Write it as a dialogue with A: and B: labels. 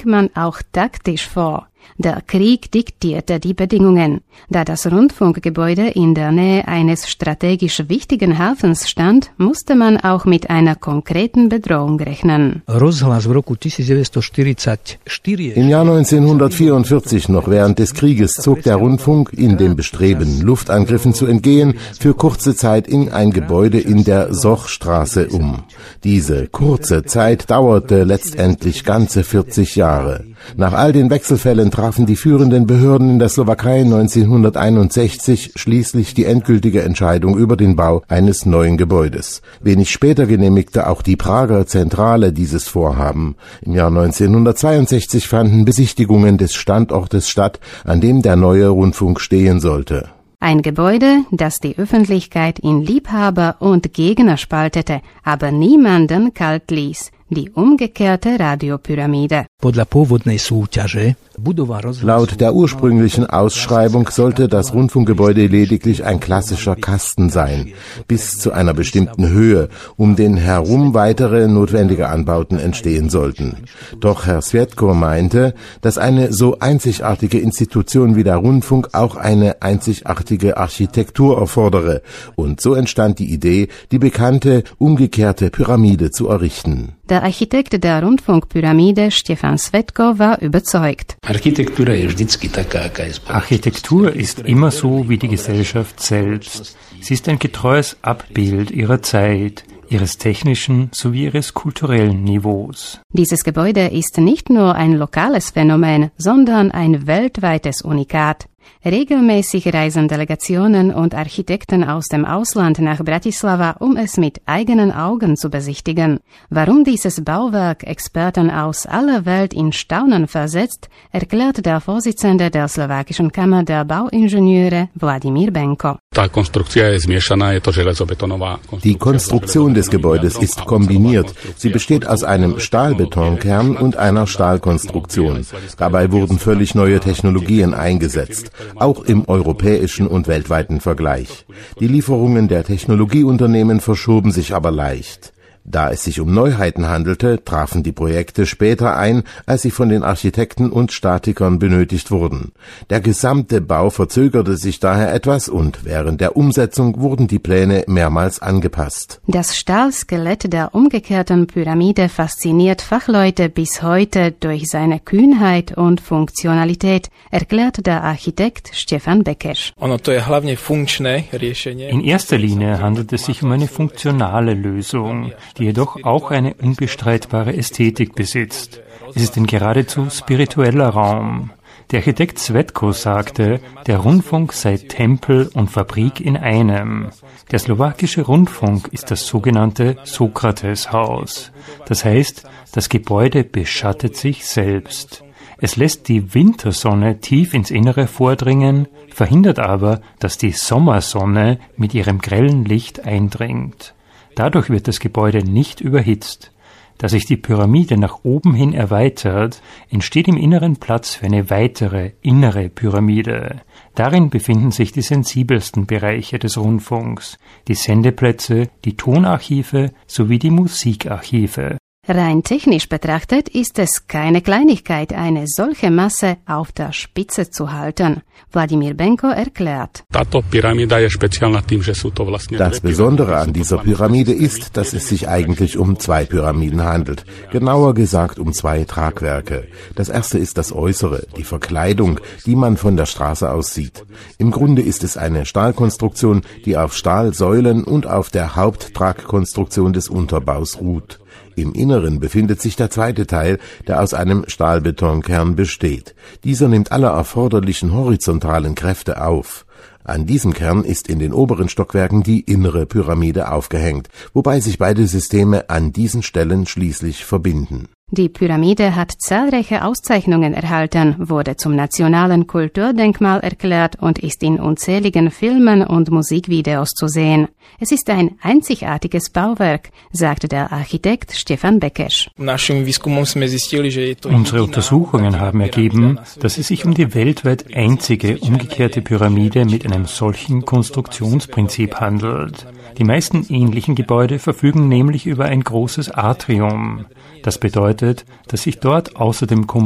A: man auch taktisch vor. Der Krieg diktierte die Bedingungen. Da das Rundfunkgebäude in der Nähe eines strategisch wichtigen Hafens stand, musste man auch mit einer konkreten Bedrohung rechnen.
B: Im Jahr 1944, noch während des Krieges, zog der Rundfunk in dem Bestreben, Luftangriffen zu entgehen, für kurze Zeit in ein Gebäude in der Sochstraße um. Diese kurze Zeit dauerte letztendlich ganze 40 Jahre. Nach all den Wechselfällen trafen die führenden Behörden in der Slowakei 1961 schließlich die endgültige Entscheidung über den Bau eines neuen Gebäudes. Wenig später genehmigte auch die Prager Zentrale dieses Vorhaben. Im Jahr 1962 fanden Besichtigungen des Standortes statt, an dem der neue Rundfunk stehen sollte.
A: Ein Gebäude, das die Öffentlichkeit in Liebhaber und Gegner spaltete, aber niemanden kalt ließ. Die umgekehrte Radiopyramide.
B: Laut der ursprünglichen Ausschreibung sollte das Rundfunkgebäude lediglich ein klassischer Kasten sein, bis zu einer bestimmten Höhe, um den herum weitere notwendige Anbauten entstehen sollten. Doch Herr Svetko meinte, dass eine so einzigartige Institution wie der Rundfunk auch eine einzigartige Architektur erfordere. Und so entstand die Idee, die bekannte umgekehrte Pyramide zu errichten.
A: Der Architekt der Rundfunkpyramide, Stefan Svetko, war überzeugt.
C: Architektur ist immer so wie die Gesellschaft selbst. Sie ist ein getreues Abbild ihrer Zeit, ihres technischen sowie ihres kulturellen Niveaus.
A: Dieses Gebäude ist nicht nur ein lokales Phänomen, sondern ein weltweites Unikat. Regelmäßig reisen Delegationen und Architekten aus dem Ausland nach Bratislava, um es mit eigenen Augen zu besichtigen. Warum dieses Bauwerk Experten aus aller Welt in Staunen versetzt, erklärt der Vorsitzende der slowakischen Kammer der Bauingenieure, Vladimír Benko.
B: Die Konstruktion des Gebäudes ist kombiniert. Sie besteht aus einem Stahlbetonkern und einer Stahlkonstruktion. Dabei wurden völlig neue Technologien eingesetzt, auch im europäischen und weltweiten Vergleich. Die Lieferungen der Technologieunternehmen verschoben sich aber leicht. Da es sich um Neuheiten handelte, trafen die Projekte später ein, als sie von den Architekten und Statikern benötigt wurden. Der gesamte Bau verzögerte sich daher etwas und während der Umsetzung wurden die Pläne mehrmals angepasst.
A: Das Stahlskelett der umgekehrten Pyramide fasziniert Fachleute bis heute durch seine Kühnheit und Funktionalität, erklärt der Architekt Stefan Bekeš.
C: In erster Linie handelt es sich um eine funktionale Lösung, die jedoch auch eine unbestreitbare Ästhetik besitzt. Es ist ein geradezu spiritueller Raum. Der Architekt Svetko sagte, der Rundfunk sei Tempel und Fabrik in einem. Der slowakische Rundfunk ist das sogenannte Sokrates-Haus. Das heißt, das Gebäude beschattet sich selbst. Es lässt die Wintersonne tief ins Innere vordringen, verhindert aber, dass die Sommersonne mit ihrem grellen Licht eindringt. Dadurch wird das Gebäude nicht überhitzt. Da sich die Pyramide nach oben hin erweitert, entsteht im Inneren Platz für eine weitere innere Pyramide. Darin befinden sich die sensibelsten Bereiche des Rundfunks, die Sendeplätze, die Tonarchive sowie die Musikarchive.
A: Rein technisch betrachtet ist es keine Kleinigkeit, eine solche Masse auf der Spitze zu halten. Vladimír Benko erklärt.
B: Das Besondere an dieser Pyramide ist, dass es sich eigentlich um zwei Pyramiden handelt. Genauer gesagt um zwei Tragwerke. Das erste ist das Äußere, die Verkleidung, die man von der Straße aus sieht. Im Grunde ist es eine Stahlkonstruktion, die auf Stahlsäulen und auf der Haupttragkonstruktion des Unterbaus ruht. Im Inneren befindet sich der zweite Teil, der aus einem Stahlbetonkern besteht. Dieser nimmt alle erforderlichen horizontalen Kräfte auf. An diesem Kern ist in den oberen Stockwerken die innere Pyramide aufgehängt, wobei sich beide Systeme an diesen Stellen schließlich verbinden.
A: Die Pyramide hat zahlreiche Auszeichnungen erhalten, wurde zum nationalen Kulturdenkmal erklärt und ist in unzähligen Filmen und Musikvideos zu sehen. Es ist ein einzigartiges Bauwerk, sagte der Architekt Stefan Bekeš.
C: Unsere Untersuchungen haben ergeben, dass es sich um die weltweit einzige umgekehrte Pyramide mit einem solchen Konstruktionsprinzip handelt. Die meisten ähnlichen Gebäude verfügen nämlich über ein großes Atrium. Das bedeutet, dass sich dort außer dem